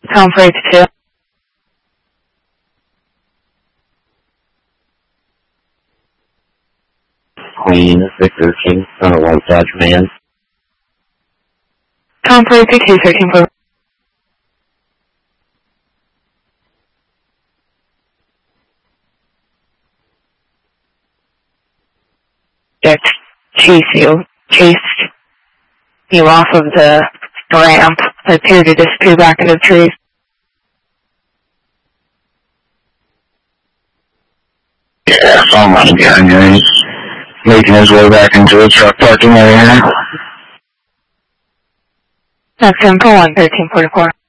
Conference 2. Queen, Victor, King, White Dodge Man. Conference 2, searching for chase you off of the ramp, appear to disappear back into the trees. Yeah, someone's behind you. He's making his way back into the truck parking area. That's 10-1, 1344.